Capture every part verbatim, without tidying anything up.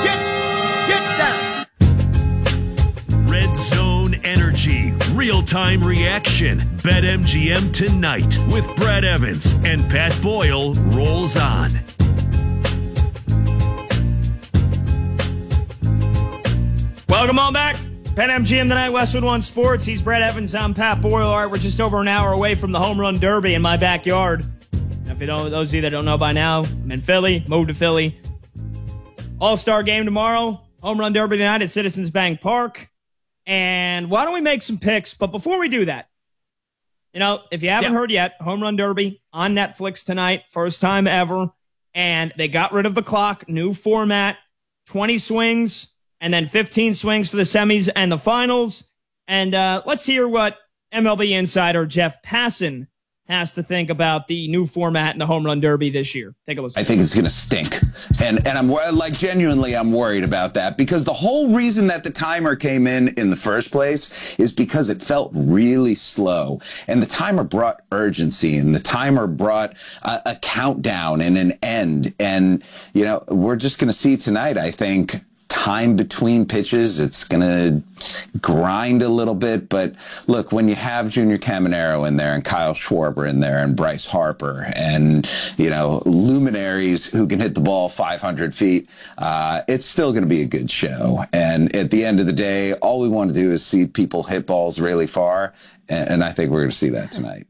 Get, get down. Red Zone Energy, real-time reaction. BetMGM tonight with Brad Evans and Pat Boyle rolls on. Welcome on back. BetMGM tonight, Westwood One Sports. He's Brad Evans. I'm Pat Boyle. All right, we're just over an hour away from the Home Run Derby in my backyard. And if you don't, those of you that don't know by now, I'm in Philly, moved to Philly. All-Star game tomorrow. Home Run Derby tonight at Citizens Bank Park. And why don't we make some picks? But before we do that, you know, if you haven't yeah. heard yet, Home Run Derby on Netflix tonight, first time ever. And they got rid of the clock, new format, twenty swings, and then fifteen swings for the semis and the finals. And uh, let's hear what M L B insider Jeff Passan has to think about the new format in the Home Run Derby this year. Take a listen. I think it's going to stink. And and I'm like, genuinely, I'm worried about that, because the whole reason that the timer came in in the first place is because it felt really slow. And the timer brought urgency, and the timer brought a, a countdown and an end. And, you know, we're just going to see tonight, I think, time between pitches. It's going to grind a little bit. But look, when you have Junior Caminero in there and Kyle Schwarber in there and Bryce Harper and, you know, luminaries who can hit the ball five hundred feet, uh, it's still going to be a good show. And at the end of the day, all we want to do is see people hit balls really far. And, and I think we're going to see that tonight.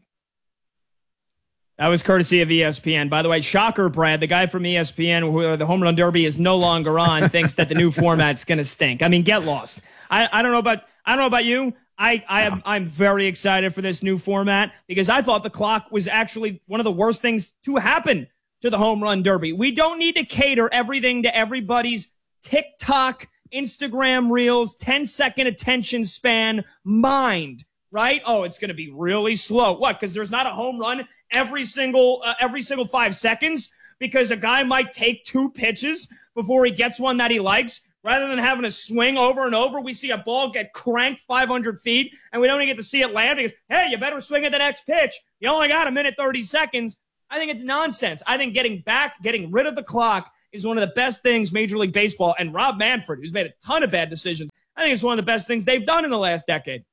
That was courtesy of E S P N. By the way, shocker, Brad, the guy from E S P N, who the Home Run Derby is no longer on, thinks that the new format's going to stink. I mean, get lost. I, I don't know about I don't know about you. I, I am I'm very excited for this new format, because I thought the clock was actually one of the worst things to happen to the Home Run Derby. We don't need to cater everything to everybody's TikTok, Instagram Reels, ten second attention span mind, right? Oh, it's going to be really slow. What? Because there's not a home run every single uh, every single five seconds, because a guy might take two pitches before he gets one that he likes. Rather than having to swing over and over, we see a ball get cranked five hundred feet, and we don't even get to see it land because, hey, you better swing at the next pitch. You only got a minute thirty seconds. I think it's nonsense. I think getting back, getting rid of the clock is one of the best things Major League Baseball, and Rob Manfred, who's made a ton of bad decisions, I think it's one of the best things they've done in the last decade.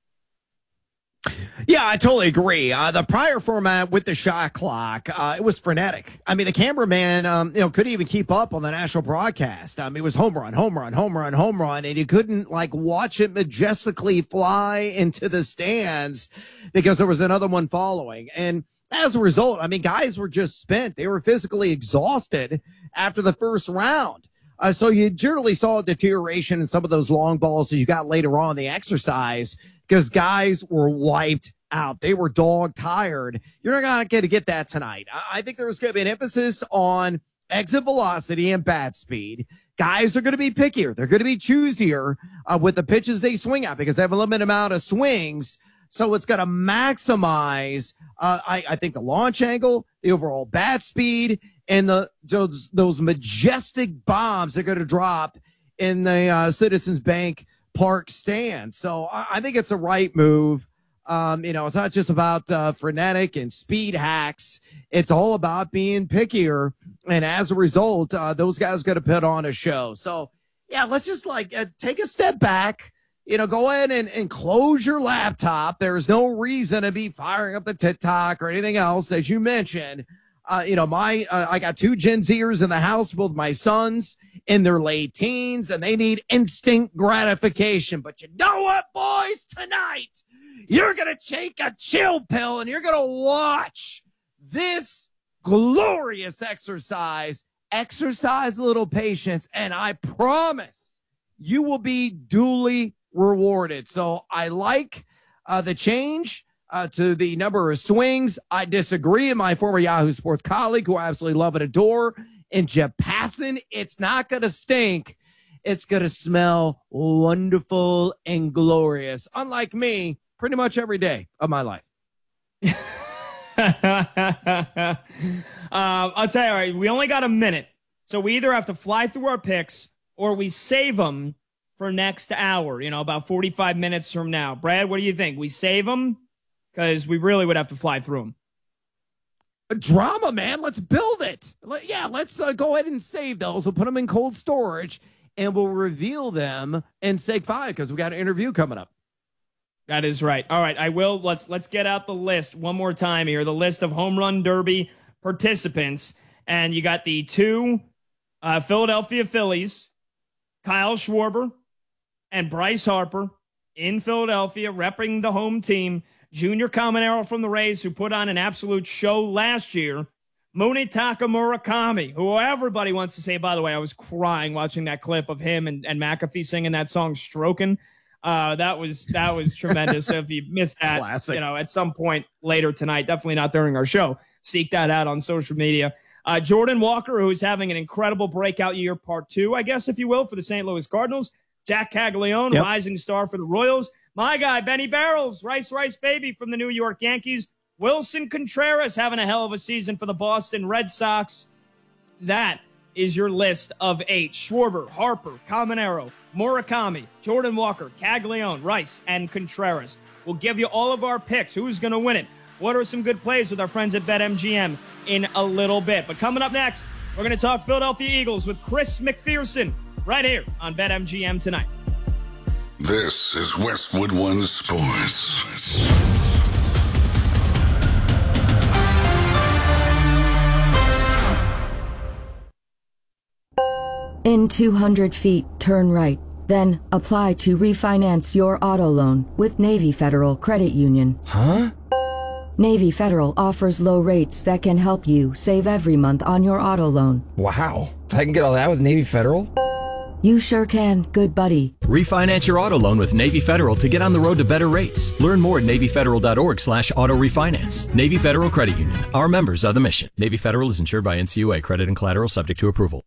Yeah, I totally agree. Uh, the prior format with the shot clock, uh, it was frenetic. I mean, the cameraman, um, you know, couldn't even keep up on the national broadcast. I mean, it was home run, home run, home run, home run, and you couldn't like watch it majestically fly into the stands because there was another one following. And as a result, I mean, guys were just spent. They were physically exhausted after the first round. Uh, so you generally saw a deterioration in some of those long balls that you got later on in the exercise, because guys were wiped out. They were dog tired. You're not going to get to get that tonight. I think there's going to be an emphasis on exit velocity and bat speed. Guys are going to be pickier. They're going to be choosier uh, with the pitches they swing at, because they have a limited amount of swings. So it's going to maximize, uh, I, I think, the launch angle, the overall bat speed, and the those, those majestic bombs they're going to drop in the uh, Citizens Bank Park stand. So I, I think it's a right move. Um, you know, it's not just about uh, frenetic and speed hacks. It's all about being pickier. And as a result, uh, those guys got to put on a show. So, yeah, let's just like uh, take a step back. You know, go ahead and, and close your laptop. There's no reason to be firing up the TikTok or anything else, as you mentioned. Uh, you know, my uh, I got two Gen Zers in the house, both my sons in their late teens, and they need instant gratification. But you know what, boys? Tonight, you're going to take a chill pill, and you're going to watch this glorious exercise. Exercise a little patience, and I promise you will be duly rewarded. So I like uh, the change uh, to the number of swings. I disagree. And my former Yahoo Sports colleague, who I absolutely love and adore, and Jeff Passan, it's not going to stink. It's going to smell wonderful and glorious. Unlike me, pretty much every day of my life. uh, I'll tell you, all right, we only got a minute. So we either have to fly through our picks or we save them for next hour, you know, about forty-five minutes from now. Brad, what do you think? We save them? Because we really would have to fly through them. Drama, man. Let's build it. Let, yeah, let's uh, go ahead and save those. We'll put them in cold storage. and we'll reveal them in Seg five because we got an interview coming up. That is right. All right, I will. Let's let's get out the list one more time here. The list of Home Run Derby participants. And you got the two uh, Philadelphia Phillies, Kyle Schwarber and Bryce Harper in Philadelphia, repping the home team. Junior Caminero from the Rays, who put on an absolute show last year. Munetaka Murakami, who everybody wants to say, by the way, I was crying watching that clip of him and, and McAfee singing that song, Strokin'. Uh, that was that was tremendous. So if you missed that, Classic. you know, at some point later tonight, definitely not during our show, seek that out on social media. Uh, Jordan Walker, who's having an incredible breakout year, part two, I guess, if you will, for the Saint Louis Cardinals. Jack Caglione, Yep. rising star for the Royals. My guy, Benny Barrels, Rice Rice Baby from the New York Yankees. Wilson Contreras having a hell of a season for the Boston Red Sox. That is your list of eight. Schwarber, Harper, Caminero, Murakami, Jordan Walker, Caglione, Rice, and Contreras. We'll give you all of our picks. Who's going to win it? What are some good plays with our friends at BetMGM in a little bit? But coming up next, we're going to talk Philadelphia Eagles with Chris McPherson right here on BetMGM tonight. This is Westwood One Sports. In two hundred feet, turn right. Then apply to refinance your auto loan with Navy Federal Credit Union. Huh? Navy Federal offers low rates that can help you save every month on your auto loan. Wow. I can get all that with Navy Federal? You sure can, good buddy. Refinance your auto loan with Navy Federal to get on the road to better rates. Learn more at NavyFederal.org slash auto refinance. Navy Federal Credit Union. Our members are the mission. Navy Federal is insured by N C U A. Credit and collateral subject to approval.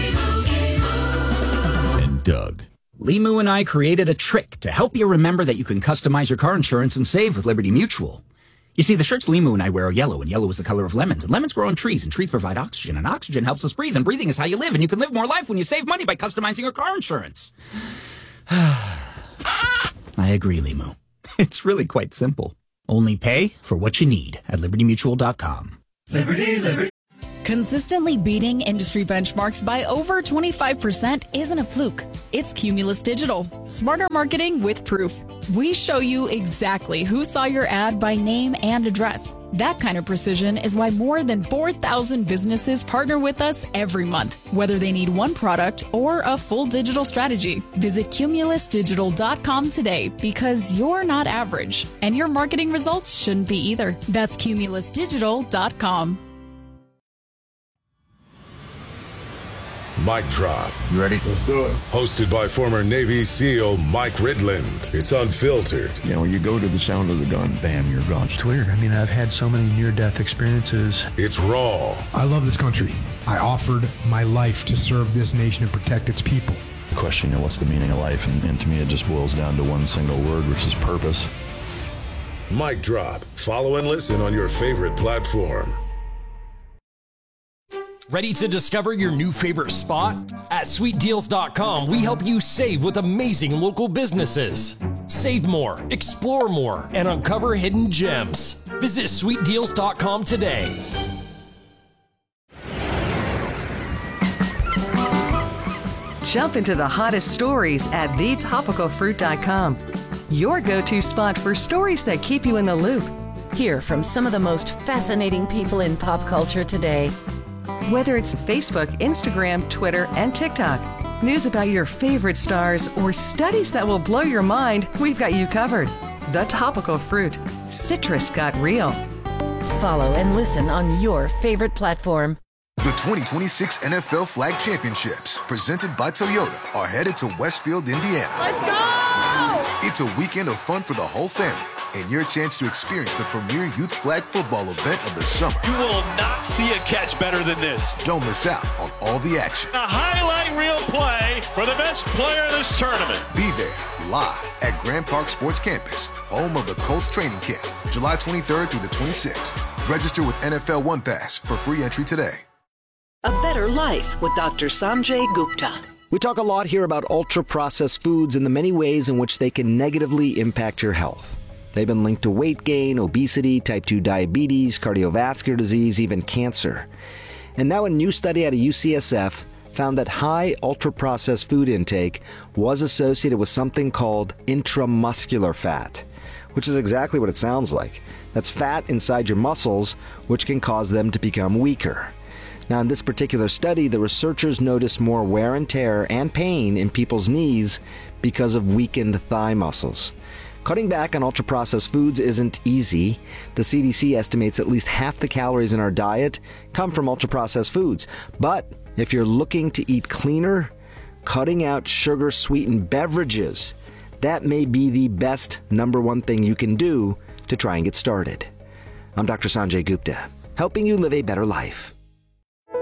And Doug. Limu and I created a trick to help you remember that you can customize your car insurance and save with Liberty Mutual. You see, the shirts Limu and I wear are yellow, and yellow is the color of lemons. And lemons grow on trees, and trees provide oxygen, and oxygen helps us breathe, and breathing is how you live, and you can live more life when you save money by customizing your car insurance. I agree, Limu. It's really quite simple. Only pay for what you need at Liberty Mutual dot com. Liberty, Liberty. Consistently beating industry benchmarks by over twenty-five percent isn't a fluke. It's Cumulus Digital. Smarter marketing with proof. We show you exactly who saw your ad by name and address. That kind of precision is why more than four thousand businesses partner with us every month, whether they need one product or a full digital strategy. Visit Cumulus Digital dot com today because you're not average, and your marketing results shouldn't be either. That's Cumulus Digital dot com. Mic Drop. You ready? Let's do it. Hosted by former Navy SEAL Mike Ridland. It's unfiltered. You know, when you go to the sound of the gun, bam, you're gone. It's weird. I mean, I've had so many near-death experiences. It's raw. I love this country. I offered my life to serve this nation and protect its people. The question, you know, what's the meaning of life? And, and to me, it just boils down to one single word, which is purpose. Mic Drop. Follow and listen on your favorite platform. Ready to discover your new favorite spot? At sweet deals dot com, we help you save with amazing local businesses. Save more, explore more, and uncover hidden gems. Visit sweet deals dot com today. Jump into the hottest stories at the topical fruit dot com. Your go-to spot for stories that keep you in the loop. Hear from some of the most fascinating people in pop culture today. Whether it's Facebook, Instagram, Twitter, and TikTok, news about your favorite stars, or studies that will blow your mind, we've got you covered. The Topical Fruit. Citrus got real. Follow and listen on your favorite platform. The twenty twenty-six N F L Flag Championships, presented by Toyota, are headed to Westfield, Indiana. Let's go! It's a weekend of fun for the whole family, and your chance to experience the premier youth flag football event of the summer. You will not see a catch better than this. Don't miss out on all the action. A highlight reel play for the best player in this tournament. Be there, live at Grand Park Sports Campus, home of the Colts training camp, July twenty-third through the twenty-sixth. Register with N F L One Pass for free entry today. A Better Life with Doctor Sanjay Gupta. We talk a lot here about ultra-processed foods and the many ways in which they can negatively impact your health. They've been linked to weight gain, obesity, type two diabetes, cardiovascular disease, even cancer. And now a new study out of U C S F found that high ultra-processed food intake was associated with something called intramuscular fat, which is exactly what it sounds like. That's fat inside your muscles, which can cause them to become weaker. Now, in this particular study, the researchers noticed more wear and tear and pain in people's knees because of weakened thigh muscles. Cutting back on ultra-processed foods isn't easy. The C D C estimates at least half the calories in our diet come from ultra-processed foods. But if you're looking to eat cleaner, cutting out sugar-sweetened beverages, that may be the best number one thing you can do to try and get started. I'm Doctor Sanjay Gupta, helping you live a better life.